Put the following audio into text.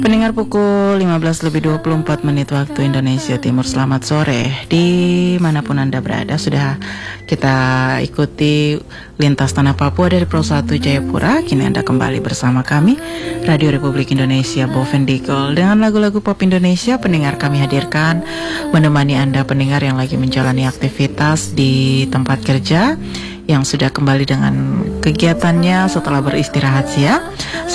Pendengar pukul 15:24 waktu Indonesia Timur. Selamat sore dimanapun Anda berada. Sudah kita ikuti lintas tanah Papua dari Pro 1 Jayapura. Kini Anda kembali bersama kami Radio Republik Indonesia Bovendigol. Dengan lagu-lagu pop Indonesia, pendengar kami hadirkan menemani Anda pendengar yang lagi menjalani aktivitas di tempat kerja, yang sudah kembali dengan kegiatannya setelah beristirahat siang.